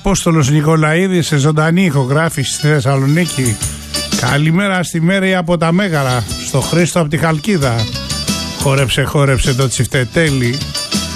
Απόστολος Νικολαίδης σε ζωντανή ηχογράφηση στη Θεσσαλονίκη. Καλημέρα στη Μέρη από τα Μέγαρα, στο Χρήστο από τη Χαλκίδα. Χόρεψε το τσιφτετέλι.